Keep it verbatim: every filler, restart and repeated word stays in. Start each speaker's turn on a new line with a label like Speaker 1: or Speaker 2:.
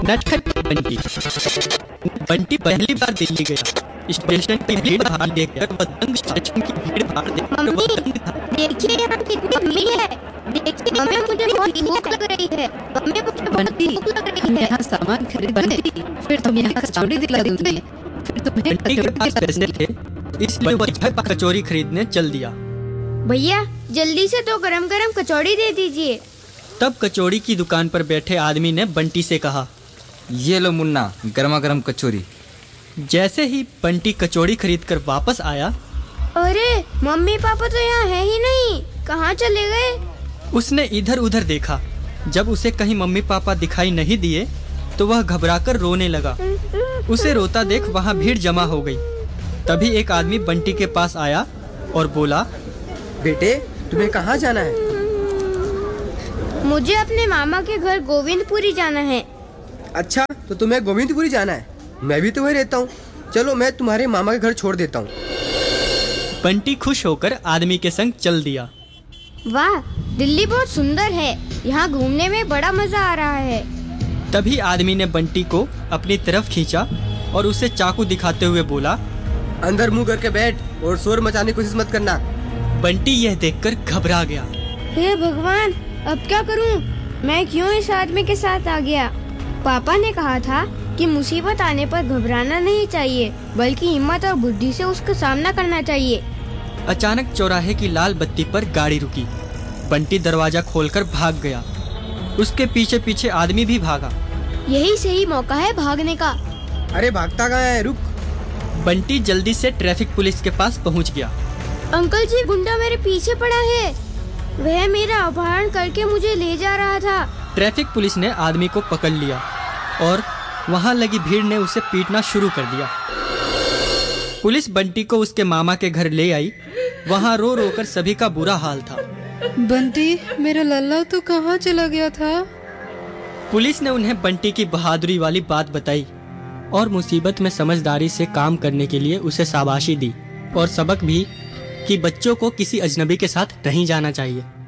Speaker 1: नटखट बंटी। बंटी पहली बार दिल्ली गया। स्टेशन की भीड़ भाड़ देखकर वह दंग स्टेशन की भीड़ भाड़ देखकर वह दंग था।
Speaker 2: देखिए यहाँ कितनी भीड़ है। देखिए मम्मी मुझे बहुत भूख लग रही है। मम्मी मुझे बहुत भूख लग रही है।
Speaker 3: यहाँ सामान खरीद बंटी, फिर तुम यहाँ कचौड़ी दिला दूंगी। फिर तुम्हें
Speaker 1: बंटी के पास पैसे थे, इसलिए वह झट कचौरी खरीदने चल दिया।
Speaker 2: भैया जल्दी से तो गरम गरम कचौड़ी दे दीजिए।
Speaker 1: तब कचौड़ी की दुकान पर बैठे आदमी ने बंटी से कहा,
Speaker 4: ये लो मुन्ना, गर्मा गर्म कचौरी।
Speaker 1: जैसे ही बंटी कचौड़ी खरीद कर वापस आया,
Speaker 2: अरे मम्मी पापा तो यहाँ है ही नहीं, कहाँ चले गए?
Speaker 1: उसने इधर उधर देखा। जब उसे कहीं मम्मी पापा दिखाई नहीं दिए तो वह घबराकर रोने लगा। उसे रोता देख वहाँ भीड़ जमा हो गई। तभी एक आदमी बंटी के पास आया और बोला,
Speaker 5: बेटे तुम्हें कहाँ जाना है?
Speaker 2: मुझे अपने मामा के घर गोविंदपुरी जाना है।
Speaker 5: अच्छा तो तुम्हें गोविंदपुरी जाना है? मैं भी तो वहीं रहता हूँ। चलो मैं तुम्हारे मामा के घर छोड़ देता हूँ।
Speaker 1: बंटी खुश होकर आदमी के संग चल दिया।
Speaker 2: वाह, दिल्ली बहुत सुंदर है। यहाँ घूमने में बड़ा मजा आ रहा है।
Speaker 1: तभी आदमी ने बंटी को अपनी तरफ खींचा और उसे चाकू दिखाते हुए बोला,
Speaker 5: अंदर मुंह करके बैठ और शोर मचाने की कोशिश मत करना।
Speaker 1: बंटी यह देखकर घबरा गया।
Speaker 2: हे भगवान, अब क्या करूं? मैं क्यों इस आदमी के साथ आ गया? पापा ने कहा था कि मुसीबत आने पर घबराना नहीं चाहिए, बल्कि हिम्मत और बुद्धि से उसका सामना करना चाहिए।
Speaker 1: अचानक चौराहे की लाल बत्ती पर गाड़ी रुकी। बंटी दरवाजा खोलकर भाग गया। उसके पीछे पीछे आदमी भी भागा।
Speaker 2: यही सही मौका है भागने का।
Speaker 5: अरे भागता कहाँ है? रुक।
Speaker 1: बंटी जल्दी से ट्रैफिक पुलिस के पास पहुंच गया।
Speaker 2: अंकल जी, गुंडा मेरे पीछे पड़ा है। वह मेरा अपहरण करके मुझे ले जा रहा था।
Speaker 1: ट्रैफिक पुलिस ने आदमी को पकड़ लिया और वहां लगी भीड़ ने उसे पीटना शुरू कर दिया। पुलिस बंटी को उसके मामा के घर ले आई। वहां रो रो कर सभी का बुरा हाल था।
Speaker 3: बंटी, मेरा लल्ला तो कहाँ चला गया था?
Speaker 1: पुलिस ने उन्हें बंटी की बहादुरी वाली बात बताई और मुसीबत में समझदारी से काम करने के लिए उसे शाबाशी दी और सबक भी कि बच्चों को किसी अजनबी के साथ नहीं जाना चाहिए।